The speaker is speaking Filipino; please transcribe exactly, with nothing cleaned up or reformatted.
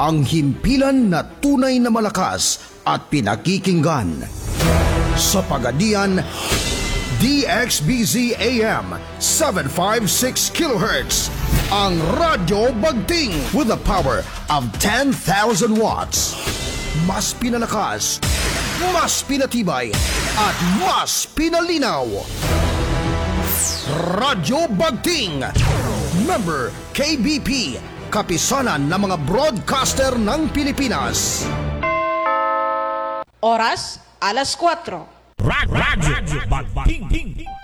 ang himpilan na tunay na malakas at pinakikinggan. Sa Pagadian, D X B Z A M seven fifty-six kilohertz, ang Radyo Bagting with a power of ten thousand watts. Mas pinalakas, mas pinatibay, at mas pinalinaw. Radyo Bagting, member K B P, kapisanan ng mga broadcaster ng Pilipinas. Oras, alas kwatro. Radyo Bagting.